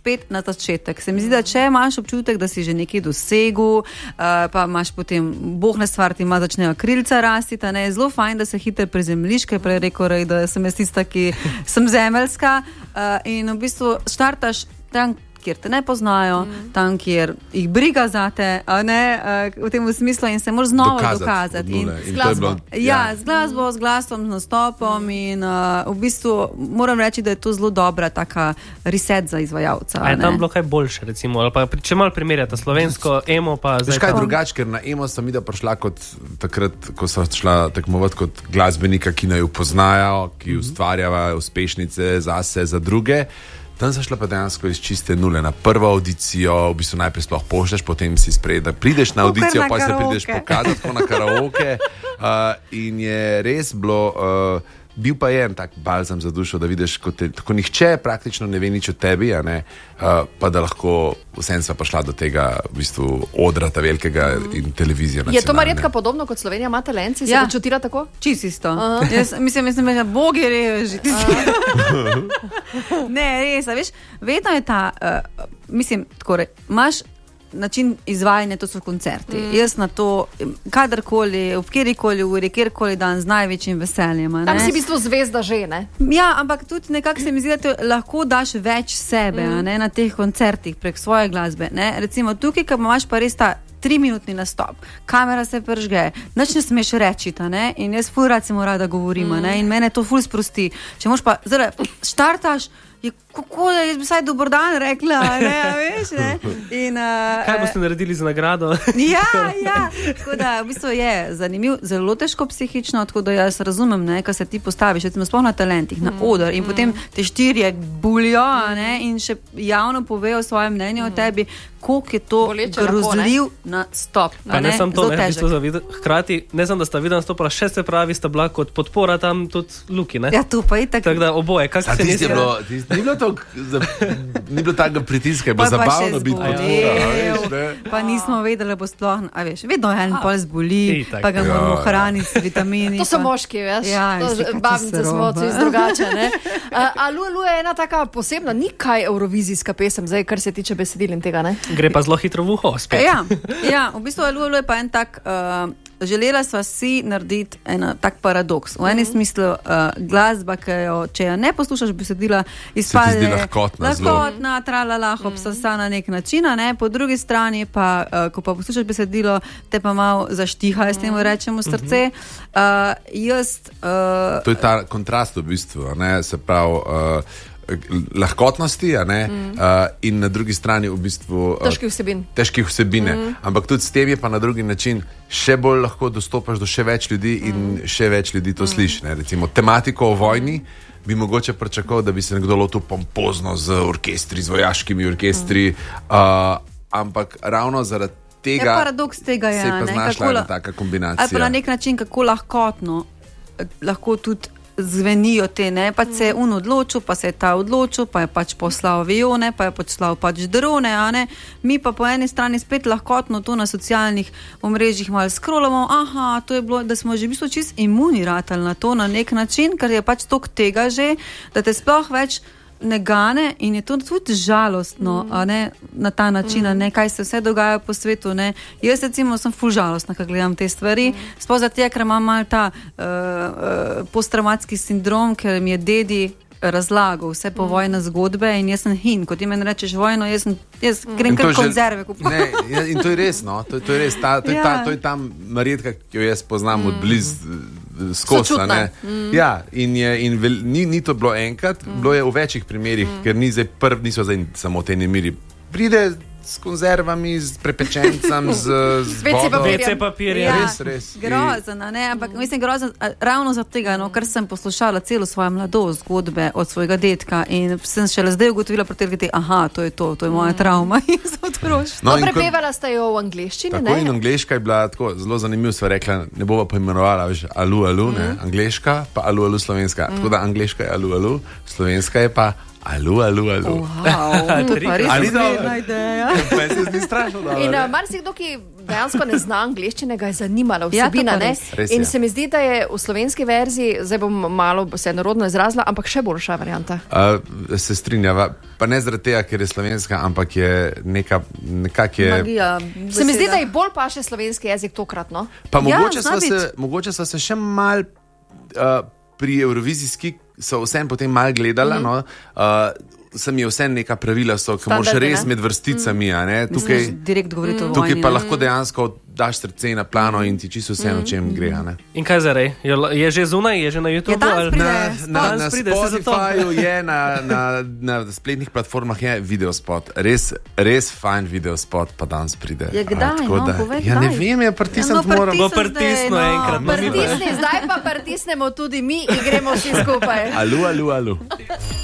spet na začetek. Se mi zdi, da če imaš občutek, da si že nekaj dosegel, pa imaš potem Bog na stvar, ti ima začnejo krilca rasti, je zelo fajn, da se hitro prezemljiš, ker prej rekel, da sem jaz tista, ki sem zemeljska in v bistvu štartaš tam, kjer te ne poznajo, tam, kjer jih briga zate, v tem smislu in se moraš znova dokazati. In z glasbo. Z glasbo, z glasom, z nastopom in v bistvu moram reči, da je to zelo dobra taka reset za izvajalca. A je tam bilo kaj boljše, recimo, ali pa če malo primerjate slovensko emo, pa zdaj... Veš kaj drugače, ker na emo sem ida prišla kot takrat, ko sem šla tekmovati kot glasbenika, ki naj jo poznajo, ki ustvarjava uspešnice zase, za druge. Tam sem šla pa dejansko iz čiste nule. Na prvo audicijo, v bistvu najprej sploh pošleš, potem si sprejeti, da prideš na audicijo, pa se prideš pokazati, tako na karaoke. In je res bilo, bil pa je en tak balzam za dušo, da vidiš, ko nihče praktično ne ve nič o tebi, pa da lahko vsem sva prišla do tega v bistvu odra ta velikega in televizije nacionalne. Je to Marjetka podobno kot Slovenija ima talent? Si se počutila tako? Čisto isto. Mislim, da Bog je reži. Ne, res, veš, vedno je ta, imaš način izvajanja, to so koncerti. Jaz na to, kadarkoli, v kjerikoli uri, kjerkoli dan, z največjim veseljem. Tam si v bistvu zvezda že, ne? Ja, ampak tudi nekako se mi zdi, da lahko daš več sebe na teh koncertih prek svoje glasbe. Ne? Recimo tukaj, ko imaš pa res ta 3-minutni nastop, kamera se pržge, nič ne smeš reči, in jaz ful recimo rada govorim, in mene to ful sprosti. Če moš pa, zdaj, štartaš, kako da jaz bi vsaj dober dan rekla, veš, ne? Kaj boste naredili za nagrado? Ja, tako da v bistvu je zanimiv, zelo težko psihično, tako da jaz razumem, ko se ti postaviš, recimo sploh na talentih, na oder in potem te štirje bulijo, in še javno povejo svoje mnenje o tebi, koliko je to grozljiv nastop. Pa ne sam to, hkrati, ne sam, da sta videla nastopala, še se pravi, sta bila kot podpora tam tudi Luki, ne? Ja, tu pa itak. Tako da oboje, kak se nisi... Ni bilo takega pritiska, je bilo zabavno biti podpora. Pa nismo vedeli, da bo sploh, vedno en pol zboli, pa ga moramo hraniti s vitamini. To so moški, veš? Babice smo iz drugače, ne? Alu je ena taka posebna, ni kaj eurovizijska pesem, zdaj, kar se tiče besedil in tega, ne? Gre pa zelo hitro v uho spet. Ja, v bistvu Alu je pa en tak... Želela sva si narediti en tak paradoks. V enem smislu glasba, če jo ne poslušaš besedila, izpade lahkotna, tralala, obsasa na nek način, po drugi strani pa, ko pa poslušaš besedilo, te pa malo zaštiha, s tem rečemo srce. To je ta kontrast v bistvu, se pravi... lahkotnosti, in na drugi strani v bistvu težkih vsebine. Ampak tudi s tem je pa na drugi način še bolj lahko dostopaš do še več ljudi in še več ljudi to sliši. Recimo tematiko o vojni bi mogoče pričakoval, da bi se nekdo lotil pompozno z orkestri, z vojaškimi orkestri, ampak ravno zaradi tega paradoks tega se je pa znašla ena taka kombinacija. Ali pa na nek način, kako lahkotno lahko tudi zvenijo te, pa se je odločil, pa se je ta odločil, pa je pač poslal avione, pa je poslal pač drone, mi pa po eni strani spet lahkotno to na socialnih omrežjih malo scrollamo, to je bilo, da smo že v bistvu čist imuni ratali na to na nek način, ker je pač toliko tega že, da te sploh več ne gane in je to tudi žalostno, na ta način, kaj se vse dogaja po svetu, Jaz recimo sem ful žalostna, ko gledam te stvari, sploh zato, ker imam malo ta posttraumatski sindrom, ker mi je dedi razlagal vse povojne zgodbe in jaz sem hin, ko ti meni rečeš vojno, jaz grem kar konzerve kupovati. In to je res, to je res, to je tam Marjetka, ki jo jaz poznam od blizu skosa, ni to bilo enkrat, bilo je v večjih primerih, ker niso zdaj samo te nemiri. Pride s konzervami, s prepečencem, z WC papirjem. Res. Grozen, ampak mislim grozen ravno zato tega, ker sem poslušala celo svojo mladost, zgodbe od svojega dedka in sem šele zdaj ugotovila proti to je to je moja travma iz otroštva. Prepevala sta jo v angleščini, tako, in angleška je bila tako zelo zanimiva, sva rekla, ne bova poimenovala Alu, angleška, pa Alu, slovenska. Tako da angleška je Alu, slovenska je pa Alu. Wow, to pa res Ali je zmerna ideja. Pa se zdi strašno dobro. In marsikdo, ki dejansko ne zna angleščine, ga je zanimala vsebina. Ja, res In je. se mi zdi, da je v slovenski verziji, zdaj bom malo se narodno izrazila, ampak še boljša varianta. Se strinjava, pa ne zaradi tega, ker je slovenska, ampak je nekako je. Magija. Se mi zdi, da je bolj paše slovenski jezik tokratno. Pa Ja, mogoče sva se še mal pri Eurovizijski, so vsem potem mal gledala, no, sem je vse neka pravila, ki moraš res med vrsticami, a ne, tukaj. Direkt govoriti o vojni. Tukaj pa lahko dejansko daš srce na plano in ti čisto vse, o čem gre. Ne? In kaj zdaj? Je že zunaj, je že na YouTubeu? danes pride. Na pride, se zato. Spotifyju je, na spletnih platformah je videospot, res fajn videospot, pa danes pride. Je kdaj, Tako no, da- povej, Ja, ne kdaj. vem, je pritisniti Ja, no, moram. Bo pritisnil zdaj, no. enkrat. No, mi pa- Pritisni, zdaj pa pritisnemo tudi mi in gremo vsi skupaj. Alu.